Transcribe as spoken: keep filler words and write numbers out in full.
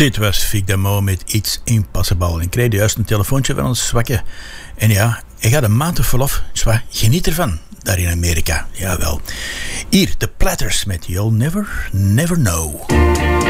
Dit was Vic Damone met It's Impossible. En ik kreeg juist een telefoontje van ons zwakke. En ja, hij gaat een maand op verlof. Zwa, geniet ervan. Daar in Amerika. Jawel. Hier, de Platters met You'll Never, Never Know.